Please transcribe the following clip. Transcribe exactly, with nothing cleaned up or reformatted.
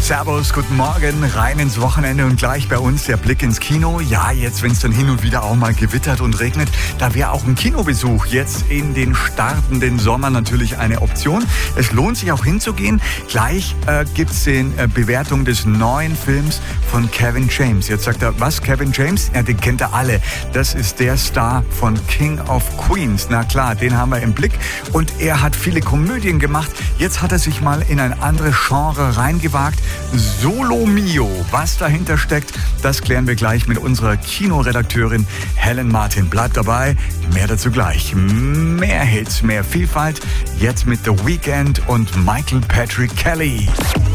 Servus, guten Morgen, rein ins Wochenende und gleich bei uns der Blick ins Kino. Ja, jetzt, wenn es dann hin und wieder auch mal gewittert und regnet, da wäre auch ein Kinobesuch jetzt in den startenden Sommer natürlich eine Option. Es lohnt sich auch hinzugehen. Gleich äh, gibt es die äh, Bewertung des neuen Films von Kevin James. Jetzt sagt er, was, Kevin James? Ja, den kennt er alle. Das ist der Star von King of Queens. Na klar, den haben wir im Blick. Und er hat viele Komödien gemacht. Jetzt hat er sich mal in ein anderes Genre reingewagt. Solo Mio. Was dahinter steckt, das klären wir gleich mit unserer Kinoredakteurin Helen Martin. Bleibt dabei, mehr dazu gleich. Mehr Hits, mehr Vielfalt. Jetzt mit The Weeknd und Michael Patrick Kelly.